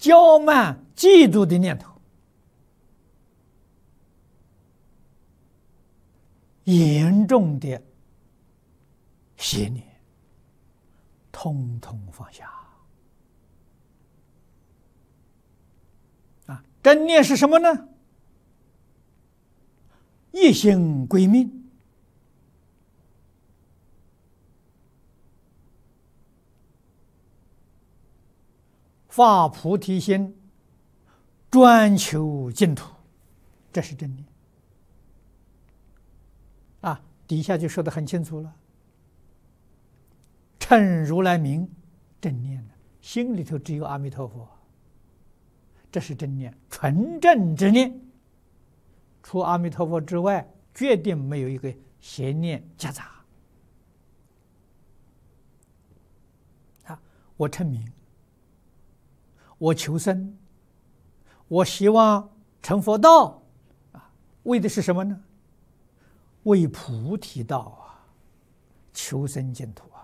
骄慢、嫉妒的念头，严重的邪念，通通放下。真念是什么呢？一心归命，发菩提心，专求净土，这是真念。底下就说得很清楚了。称如来名，正念的，心里头只有阿弥陀佛，这是真念，纯正之念。除阿弥陀佛之外，决定没有一个邪念夹杂。我称名，我求生，我希望成佛道，为的是什么呢？为菩提道求生净土。